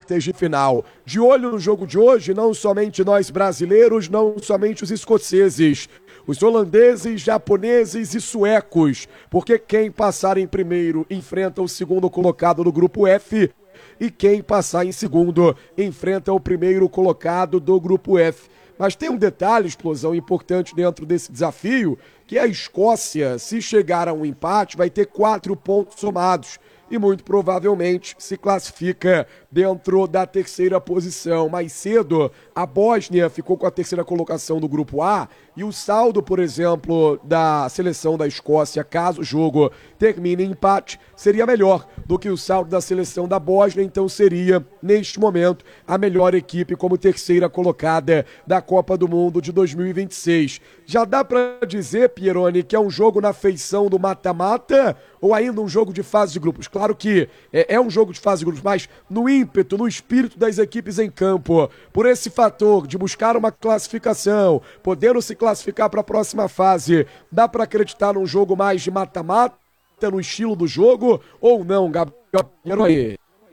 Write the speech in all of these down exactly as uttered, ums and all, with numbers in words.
quartas de final. De olho no jogo de hoje, não somente nós brasileiros, não somente os escoceses, os holandeses, japoneses e suecos, porque quem passar em primeiro enfrenta o segundo colocado do grupo F e quem passar em segundo enfrenta o primeiro colocado do grupo F. Mas tem um detalhe, Explosão, importante dentro desse desafio, que a Escócia, se chegar a um empate, vai ter quatro pontos somados e muito provavelmente se classifica dentro da terceira posição. Mais cedo, a Bósnia ficou com a terceira colocação do grupo A e o saldo, por exemplo, da seleção da Escócia, caso o jogo termine em empate, seria melhor do que o saldo da seleção da Bósnia, então seria, neste momento, a melhor equipe como terceira colocada da Copa do Mundo de dois mil e vinte e seis. Já dá para dizer, Pieroni, que é um jogo na feição do mata-mata ou ainda um jogo de fase de grupos? Claro que é, é um jogo de fase de grupos, mas no ímpeto, no espírito das equipes em campo, por esse fator de buscar uma classificação, podendo se classificar para a próxima fase, dá para acreditar num jogo mais de mata-mata, no estilo do jogo, ou não, Gabriel?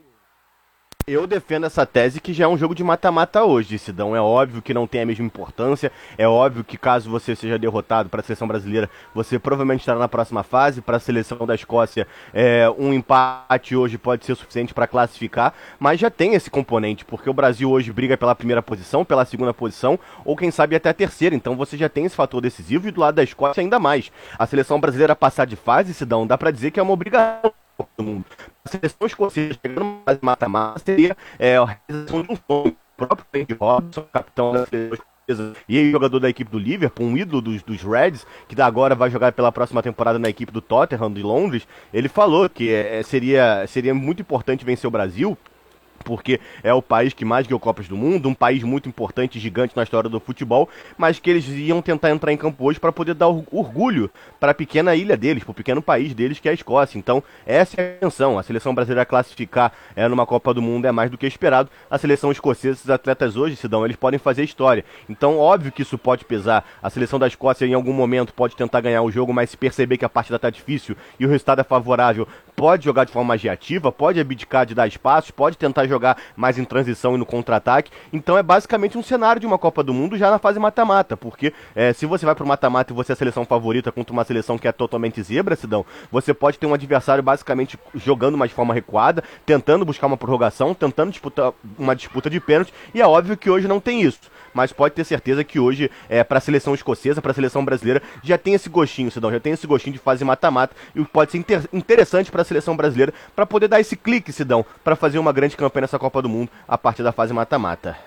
Eu defendo essa tese que já é um jogo de mata-mata hoje, Sidão. É óbvio que não tem a mesma importância, é óbvio que caso você seja derrotado para a seleção brasileira, você provavelmente estará na próxima fase. Para a seleção da Escócia, é, um empate hoje pode ser suficiente para classificar, mas já tem esse componente, porque o Brasil hoje briga pela primeira posição, pela segunda posição, ou quem sabe até a terceira, então você já tem esse fator decisivo, e do lado da Escócia ainda mais. A seleção brasileira passar de fase, Sidão, dá para dizer que é uma obrigação do mundo. A seleção escocesa chegando no mata-mata seria é, a realização de um sonho. O próprio Andy Robson, capitão da seleção escocesa e jogador da equipe do Liverpool, um ídolo dos, dos Reds, que agora vai jogar pela próxima temporada na equipe do Tottenham de Londres, ele falou que é, seria, seria muito importante vencer o Brasil, porque é o país que mais ganhou Copas do Mundo, um país muito importante, gigante na história do futebol, mas que eles iam tentar entrar em campo hoje para poder dar orgulho para a pequena ilha deles, para o pequeno país deles, que é a Escócia. Então, essa é a intenção. A seleção brasileira classificar é, numa Copa do Mundo é mais do que esperado. A seleção escocesa, esses atletas hoje, Sidão, eles podem fazer história. Então, óbvio que isso pode pesar. A seleção da Escócia, em algum momento, pode tentar ganhar o jogo, mas se perceber que a partida está difícil e o resultado é favorável, pode jogar de forma mais reativa, pode abdicar de dar espaços, pode tentar jogar jogar mais em transição e no contra-ataque. Então é basicamente um cenário de uma Copa do Mundo já na fase mata-mata, porque é, se você vai pro mata-mata e você é a seleção favorita contra uma seleção que é totalmente zebra, Sidão, você pode ter um adversário basicamente jogando mais de forma recuada, tentando buscar uma prorrogação, tentando disputar uma disputa de pênalti, e é óbvio que hoje não tem isso. Mas pode ter certeza que hoje, é, para a seleção escocesa, para a seleção brasileira, já tem esse gostinho, Sidão, já tem esse gostinho de fase mata-mata, e pode ser inter interessante para a seleção brasileira, para poder dar esse clique, Sidão, para fazer uma grande campanha nessa Copa do Mundo a partir da fase mata-mata.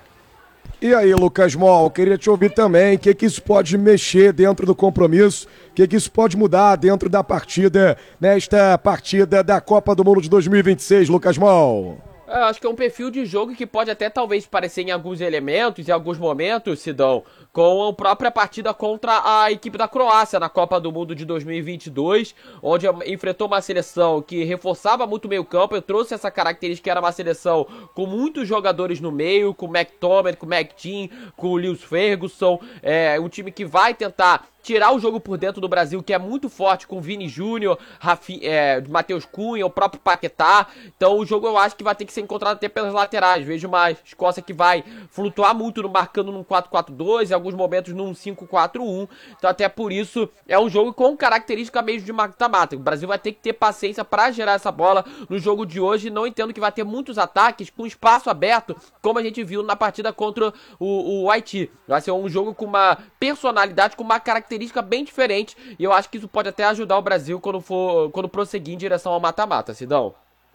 E aí, Lucas Mol, queria te ouvir também, o que, que isso pode mexer dentro do compromisso, o que, que isso pode mudar dentro da partida, nesta partida da Copa do Mundo de dois mil e vinte e seis, Lucas Mol? Eu acho que é um perfil de jogo que pode até talvez parecer em alguns elementos, em alguns momentos, Sidão, com a própria partida contra a equipe da Croácia na Copa do Mundo de dois mil e vinte e dois, onde enfrentou uma seleção que reforçava muito o meio campo. Eu trouxe essa característica, que era uma seleção com muitos jogadores no meio, com o McTominay, com o McTeam, com o Lewis Ferguson, é um time que vai tentar tirar o jogo por dentro do Brasil, que é muito forte, com Vini Júnior, é, Matheus Cunha, o próprio Paquetá. Então o jogo eu acho que vai ter que ser encontrado até pelas laterais. Vejo uma Escócia que vai flutuar muito, no, marcando num quatro quatro dois, em alguns momentos num cinco quatro um. Então até por isso é um jogo com característica meio de mata-mata. O Brasil vai ter que ter paciência para gerar essa bola no jogo de hoje. Não entendo que vai ter muitos ataques com espaço aberto, como a gente viu na partida contra o, o Haiti. Vai ser um jogo com uma personalidade, com uma característica bem diferente, e eu acho que isso pode até ajudar o Brasil quando for, quando prosseguir em direção ao mata-mata, Sidão.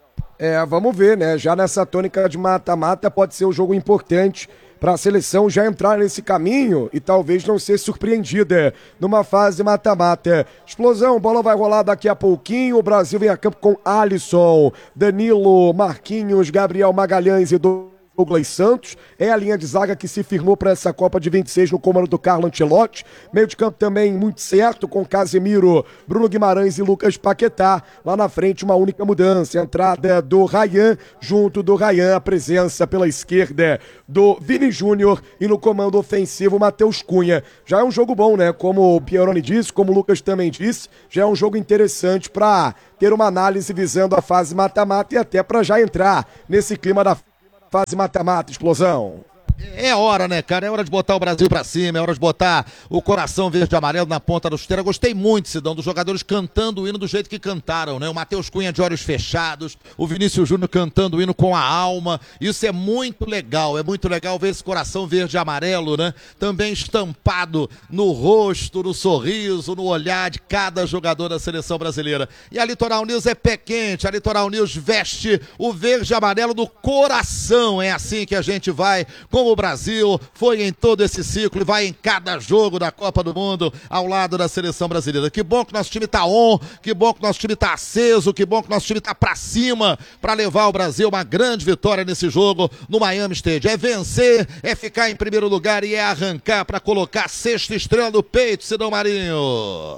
É, vamos ver, né? Já nessa tônica de mata-mata pode ser um jogo importante para a seleção já entrar nesse caminho e talvez não ser surpreendida numa fase mata-mata. Explosão, bola vai rolar daqui a pouquinho. O Brasil vem a campo com Alisson, Danilo, Marquinhos, Gabriel Magalhães e do Douglas Santos. É a linha de zaga que se firmou para essa Copa de vinte e seis no comando do Carlo Ancelotti. Meio de campo também muito certo, com Casemiro, Bruno Guimarães e Lucas Paquetá. Lá na frente uma única mudança, a entrada do Ryan, junto do Ryan a presença pela esquerda do Vini Júnior e no comando ofensivo Matheus Cunha. Já é um jogo bom, né? Como o Pieroni disse, como o Lucas também disse, já é um jogo interessante para ter uma análise visando a fase mata-mata e até para já entrar nesse clima da fase mata-mata, Explosão? É hora, né, cara? É hora de botar o Brasil pra cima, é hora de botar o coração verde e amarelo na ponta da chuteira. Gostei muito, Sidão, dos jogadores cantando o hino do jeito que cantaram, né? O Matheus Cunha de olhos fechados, o Vinícius Júnior cantando o hino com a alma. Isso é muito legal, é muito legal ver esse coração verde e amarelo, né? Também estampado no rosto, no sorriso, no olhar de cada jogador da seleção brasileira. E a Litoral News é pé quente, a Litoral News veste o verde e amarelo do coração. É assim que a gente vai com o Brasil, foi em todo esse ciclo e vai em cada jogo da Copa do Mundo ao lado da seleção brasileira. Que bom que nosso time tá on, que bom que nosso time tá aceso, que bom que nosso time tá pra cima pra levar o Brasil uma grande vitória nesse jogo no Miami Stadium. É vencer, é ficar em primeiro lugar e é arrancar pra colocar a sexta estrela no peito, Sidão Marinho.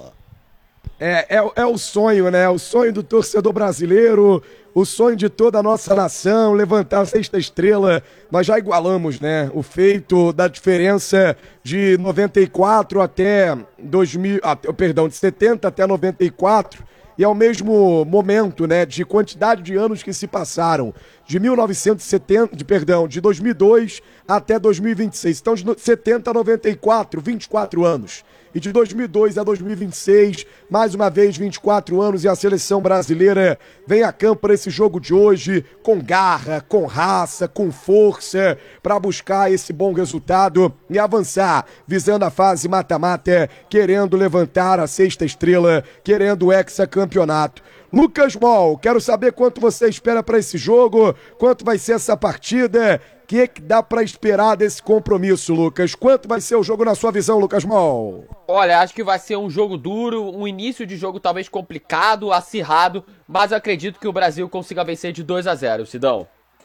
É, é, é o sonho, né? O sonho do torcedor brasileiro, o sonho de toda a nossa nação, levantar a sexta estrela. Nós já igualamos, né? O feito da diferença de noventa e quatro até dois mil, ah, perdão, de setenta até noventa e quatro. E é o mesmo momento, né, de quantidade de anos que se passaram, de mil novecentos e setenta, de, perdão, de dois mil e dois até dois mil e vinte e seis. Então, de setenta a noventa e quatro, vinte e quatro anos. E de dois mil e dois a dois mil e vinte e seis, mais uma vez vinte e quatro anos, e a seleção brasileira vem a campo para esse jogo de hoje com garra, com raça, com força, para buscar esse bom resultado e avançar, visando a fase mata-mata, querendo levantar a sexta estrela, querendo o hexacampeonato. Lucas Mol, quero saber quanto você espera para esse jogo, quanto vai ser essa partida, o que, que dá para esperar desse compromisso, Lucas? Quanto vai ser o jogo na sua visão, Lucas Mol? Olha, acho que vai ser um jogo duro, um início de jogo talvez complicado, acirrado, mas acredito que o Brasil consiga vencer de dois a zero, Sidão.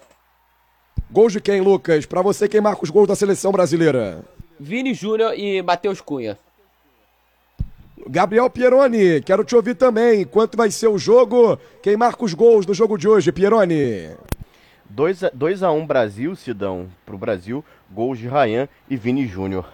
Gols de quem, Lucas? Para você, quem marca os gols da seleção brasileira? Vini Júnior e Matheus Cunha. Gabriel Pieroni, quero te ouvir também. Quanto vai ser o jogo? Quem marca os gols do jogo de hoje, Pieroni? dois a um Brasil, Sidão, pro Brasil, gols de Ryan e Vini Júnior.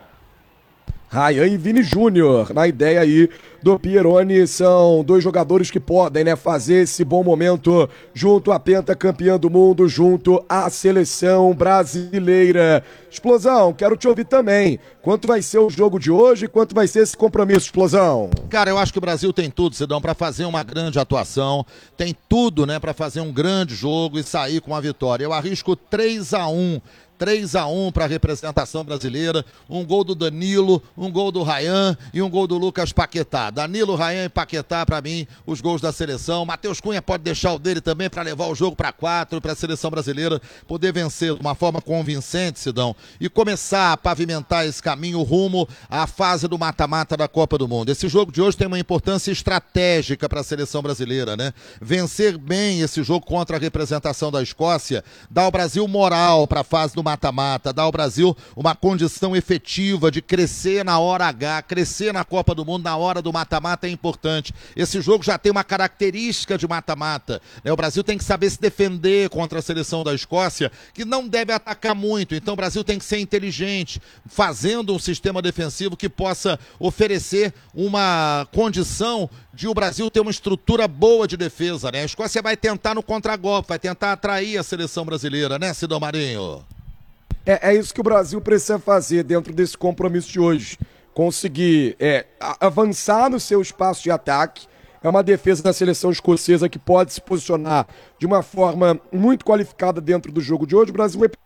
Ryan e Vini Júnior, na ideia aí do Pieroni, são dois jogadores que podem, né, fazer esse bom momento junto à pentacampeã do mundo, junto à seleção brasileira. Explosão, quero te ouvir também. Quanto vai ser o jogo de hoje e quanto vai ser esse compromisso, Explosão? Cara, eu acho que o Brasil tem tudo, Sidão, para fazer uma grande atuação, tem tudo, né, para fazer um grande jogo e sair com uma vitória. Eu arrisco três a um. três a um para a representação brasileira, um gol do Danilo, um gol do Ryan e um gol do Lucas Paquetá. Danilo, Ryan e Paquetá, para mim, os gols da seleção. Matheus Cunha pode deixar o dele também para levar o jogo para quatro, para a seleção brasileira poder vencer de uma forma convincente, Sidão, e começar a pavimentar esse caminho rumo à fase do mata-mata da Copa do Mundo. Esse jogo de hoje tem uma importância estratégica para a seleção brasileira, né? Vencer bem esse jogo contra a representação da Escócia dá ao Brasil moral para a fase do mata-mata, dá ao Brasil uma condição efetiva de crescer na hora H, crescer na Copa do Mundo na hora do mata-mata é importante. Esse jogo já tem uma característica de mata-mata, né? O Brasil tem que saber se defender contra a seleção da Escócia, que não deve atacar muito, então o Brasil tem que ser inteligente, fazendo um sistema defensivo que possa oferecer uma condição de o Brasil ter uma estrutura boa de defesa, né? A Escócia vai tentar no contragolpe, vai tentar atrair a seleção brasileira, né, Sidão Marinho? É, é isso que o Brasil precisa fazer dentro desse compromisso de hoje. Conseguir é, avançar no seu espaço de ataque. É uma defesa da seleção escocesa que pode se posicionar de uma forma muito qualificada dentro do jogo de hoje. O Brasil vai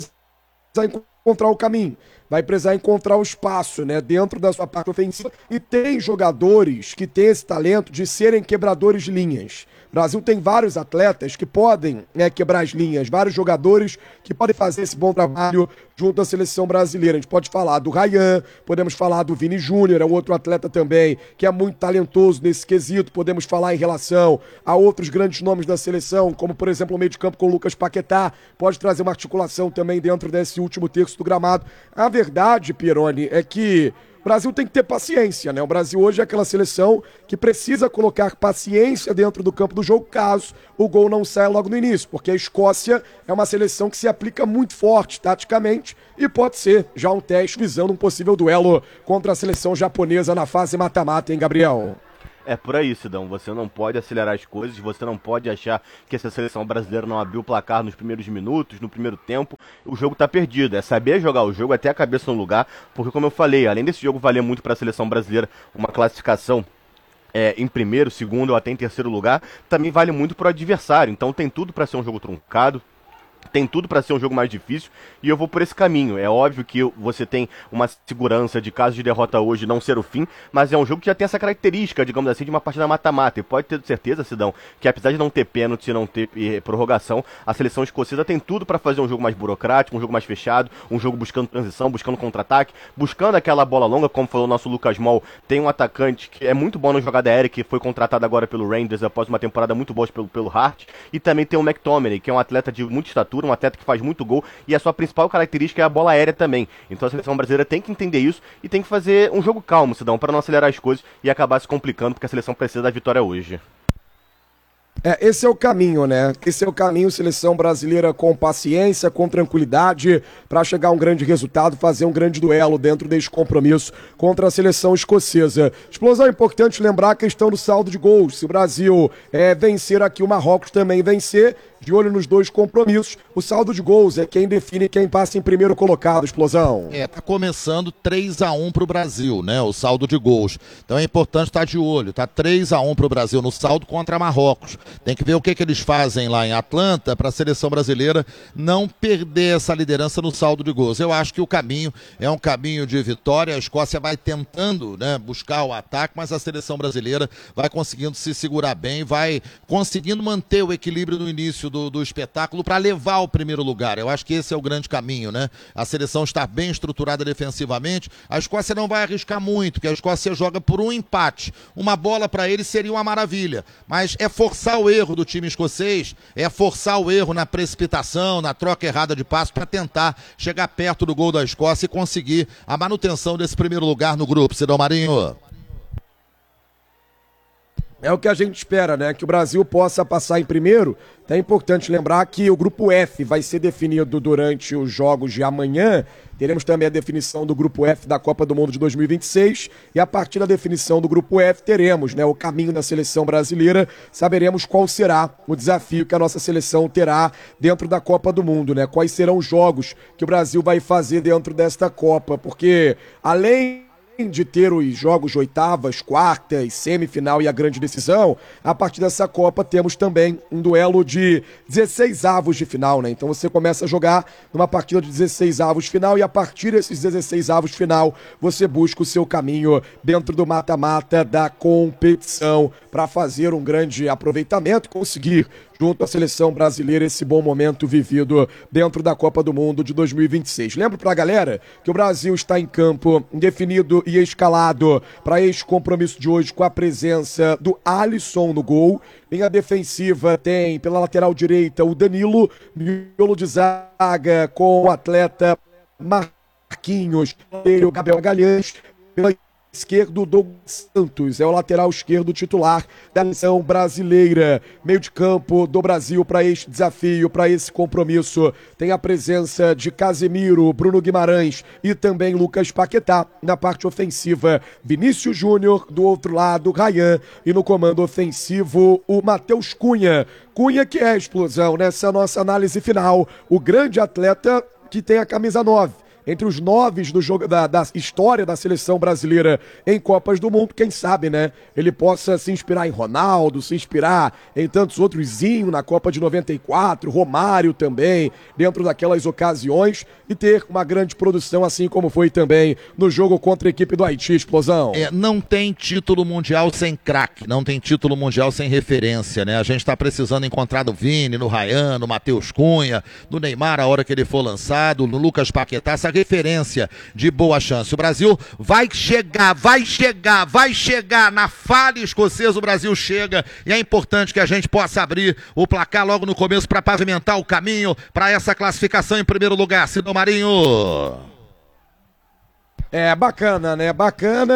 precisar encontrar o caminho, vai precisar encontrar o espaço, né, dentro da sua parte ofensiva. E tem jogadores que têm esse talento de serem quebradores de linhas. O Brasil tem vários atletas que podem, né, quebrar as linhas, vários jogadores que podem fazer esse bom trabalho junto à seleção brasileira. A gente pode falar do Ryan, podemos falar do Vini Júnior, é um outro atleta também que é muito talentoso nesse quesito. Podemos falar em relação a outros grandes nomes da seleção, como por exemplo o meio de campo com o Lucas Paquetá, pode trazer uma articulação também dentro desse último terço do gramado. A verdade, Pieroni, é que o Brasil tem que ter paciência, né? O Brasil hoje é aquela seleção que precisa colocar paciência dentro do campo do jogo caso o gol não saia logo no início, porque a Escócia é uma seleção que se aplica muito forte taticamente e pode ser já um teste visando um possível duelo contra a seleção japonesa na fase mata-mata, hein, Gabriel? É por aí, Sidão. Você não pode acelerar as coisas, você não pode achar que essa seleção brasileira não abriu o placar nos primeiros minutos, no primeiro tempo. O jogo tá perdido. É saber jogar o jogo, até a cabeça no lugar, porque como eu falei, além desse jogo valer muito para a seleção brasileira uma classificação é, em primeiro, segundo ou até em terceiro lugar, também vale muito pro adversário. Então tem tudo para ser um jogo truncado. Tem tudo para ser um jogo mais difícil e eu vou por esse caminho. É óbvio que você tem uma segurança de caso de derrota hoje não ser o fim, mas é um jogo que já tem essa característica, digamos assim, de uma partida mata-mata. E pode ter certeza, Sidão, que apesar de não ter pênalti e não ter eh, prorrogação, a seleção escocesa tem tudo para fazer um jogo mais burocrático, um jogo mais fechado, um jogo buscando transição, buscando contra-ataque, buscando aquela bola longa, como falou o nosso Lucas Moll. Tem um atacante que é muito bom na jogada aérea, que foi contratado agora pelo Rangers após uma temporada muito boa pelo, pelo Hart. E também tem o McTominay, que é um atleta de muita estatura, um atleta que faz muito gol, e a sua principal característica é a bola aérea também. Então a seleção brasileira tem que entender isso e tem que fazer um jogo calmo, Sidão, para não acelerar as coisas e acabar se complicando, porque a seleção precisa da vitória hoje. É, esse é o caminho, né? Esse é o caminho, seleção brasileira com paciência, com tranquilidade, para chegar a um grande resultado, fazer um grande duelo dentro desse compromisso contra a seleção escocesa. Explosão, é importante lembrar a questão do saldo de gols. Se o Brasil é, vencer aqui, o Marrocos também vencer, de olho nos dois compromissos, o saldo de gols é quem define quem passa em primeiro colocado, Explosão. É, tá começando três a um pro Brasil, né, o saldo de gols. Então é importante estar de olho, tá três a um pro Brasil no saldo contra Marrocos. Tem que ver o que, que eles fazem lá em Atlanta para a seleção brasileira não perder essa liderança no saldo de gols. Eu acho que o caminho é um caminho de vitória, a Escócia vai tentando, né, buscar o ataque, mas a seleção brasileira vai conseguindo se segurar bem, vai conseguindo manter o equilíbrio no início Do, do espetáculo para levar ao primeiro lugar. Eu acho que esse é o grande caminho, né? A seleção está bem estruturada defensivamente. A Escócia não vai arriscar muito, porque a Escócia joga por um empate. Uma bola para eles seria uma maravilha. Mas é forçar o erro do time escocês, é forçar o erro na precipitação, na troca errada de passo para tentar chegar perto do gol da Escócia e conseguir a manutenção desse primeiro lugar no grupo. Cidão Marinho. É o que a gente espera, né? Que o Brasil possa passar em primeiro. É importante lembrar que o grupo F vai ser definido durante os jogos de amanhã. Teremos também a definição do grupo F da Copa do Mundo de dois mil e vinte e seis. E a partir da definição do grupo F teremos, né, o caminho da seleção brasileira. Saberemos qual será o desafio que a nossa seleção terá dentro da Copa do Mundo, né? Quais serão os jogos que o Brasil vai fazer dentro desta Copa. Porque além de ter os jogos de oitavas, quartas, semifinal e a grande decisão, a partir dessa Copa temos também um duelo de dezesseis avos de final, né? Então você começa a jogar numa partida de dezesseis avos de final e a partir desses dezesseis avos de final você busca o seu caminho dentro do mata-mata da competição para fazer um grande aproveitamento, conseguir junto à seleção brasileira esse bom momento vivido dentro da Copa do Mundo de dois mil e vinte e seis. Lembro pra galera que o Brasil está em campo definido e escalado para este compromisso de hoje com a presença do Alisson no gol. Linha defensiva tem pela lateral direita o Danilo, miolo de zaga com o atleta Marquinhos, o Gabriel Magalhães, pela esquerdo, Douglas Santos, é o lateral esquerdo titular da seleção brasileira. Meio de campo do Brasil para este desafio, para esse compromisso, tem a presença de Casemiro, Bruno Guimarães e também Lucas Paquetá. Na parte ofensiva, Vinícius Júnior, do outro lado, Ryan, e no comando ofensivo, o Matheus Cunha. Cunha que é a explosão nessa nossa análise final, o grande atleta que tem a camisa nove. Entre os noves do jogo, da, da história da seleção brasileira em Copas do Mundo, quem sabe, né? Ele possa se inspirar em Ronaldo, se inspirar em tantos outros, Zinho na Copa de noventa e quatro, Romário também, dentro daquelas ocasiões, e ter uma grande produção, assim como foi também no jogo contra a equipe do Haiti, explosão. É, não tem título mundial sem craque, não tem título mundial sem referência, né? A gente está precisando encontrar no Vini, no Ryan, no Matheus Cunha, no Neymar, a hora que ele for lançado, no Lucas Paquetá, essa referência de boa chance. O Brasil vai chegar, vai chegar, vai chegar na falha escocesa, o Brasil chega e é importante que a gente possa abrir o placar logo no começo para pavimentar o caminho para essa classificação em primeiro lugar. Cidão Marinho. É bacana, né? Bacana.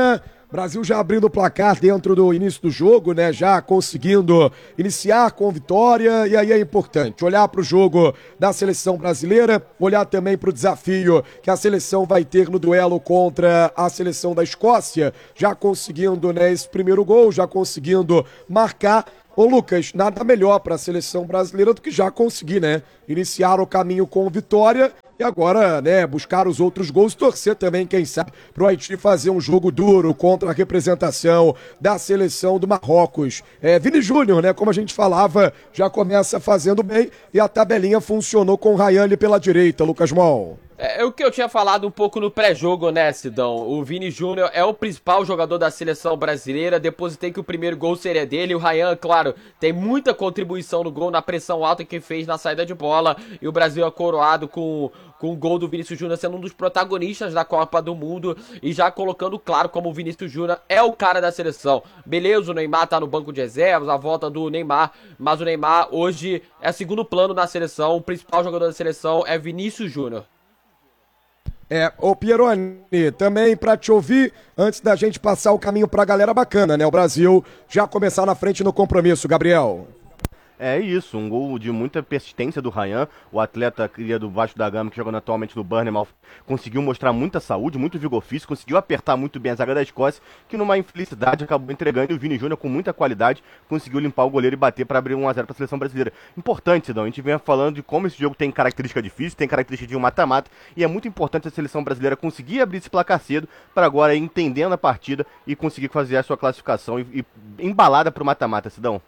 Brasil já abrindo o placar dentro do início do jogo, né? Já conseguindo iniciar com vitória. E aí é importante olhar para o jogo da seleção brasileira, olhar também para o desafio que a seleção vai ter no duelo contra a seleção da Escócia, já conseguindo, né, esse primeiro gol, já conseguindo marcar. Ô Lucas, nada melhor para a seleção brasileira do que já conseguir, né? Iniciar o caminho com vitória e agora, né, buscar os outros gols, torcer também, quem sabe, pro Haiti fazer um jogo duro contra a representação da seleção do Marrocos. É, Vini Júnior, né, como a gente falava, já começa fazendo bem e a tabelinha funcionou com o Ryan ali pela direita, Lucas Mol. É o que eu tinha falado um pouco no pré-jogo, né, Sidão? O Vini Júnior é o principal jogador da seleção brasileira. Depositei que o primeiro gol seria dele. O Ryan, claro, tem muita contribuição no gol, na pressão alta que fez na saída de bola. E o Brasil é coroado com, com o gol do Vinícius Júnior sendo um dos protagonistas da Copa do Mundo. E já colocando claro como o Vinícius Júnior é o cara da seleção. Beleza, o Neymar tá no banco de reservas, a volta do Neymar. Mas o Neymar hoje é segundo plano na seleção. O principal jogador da seleção é Vinícius Júnior. É, ô Pieroni, também pra te ouvir, antes da gente passar o caminho pra galera bacana, né? O Brasil já começar na frente no compromisso, Gabriel. É isso, um gol de muita persistência do Ryan, o atleta cria do Vasco da Gama, que jogando atualmente no Burnham, conseguiu mostrar muita saúde, muito vigor físico, conseguiu apertar muito bem a zaga da Escócia, que numa infelicidade acabou entregando, e o Vini Júnior, com muita qualidade, conseguiu limpar o goleiro e bater para abrir um a zero para a seleção brasileira. Importante, Sidão, a gente vem falando de como esse jogo tem característica difícil, tem característica de um mata-mata, e é muito importante a seleção brasileira conseguir abrir esse placar cedo, para agora ir entendendo a partida e conseguir fazer a sua classificação e, e embalada para o mata-mata, Sidão.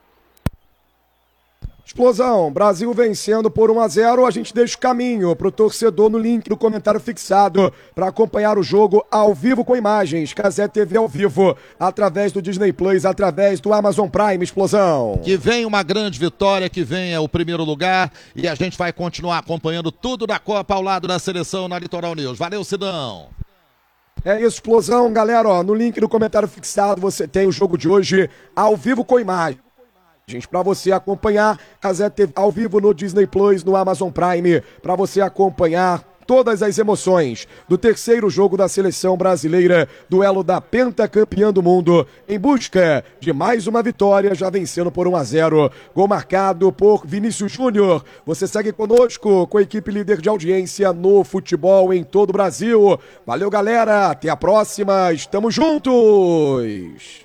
Explosão, Brasil vencendo por um a zero, a gente deixa o caminho pro torcedor no link do comentário fixado para acompanhar o jogo ao vivo com imagens, Cazé T V ao vivo, através do Disney Plus, através do Amazon Prime, Explosão. Que venha uma grande vitória, que venha o primeiro lugar e a gente vai continuar acompanhando tudo da Copa ao lado da seleção na Litoral News. Valeu, Sidão! É isso, Explosão, galera, ó, no link do comentário fixado você tem o jogo de hoje ao vivo com imagens. Gente, para você acompanhar, Cazé T V ao vivo no Disney Plus, no Amazon Prime, para você acompanhar todas as emoções do terceiro jogo da seleção brasileira, duelo da pentacampeã do mundo, em busca de mais uma vitória, já vencendo por um a zero. Gol marcado por Vinícius Júnior. Você segue conosco com a equipe líder de audiência no futebol em todo o Brasil. Valeu, galera. Até a próxima. Estamos juntos.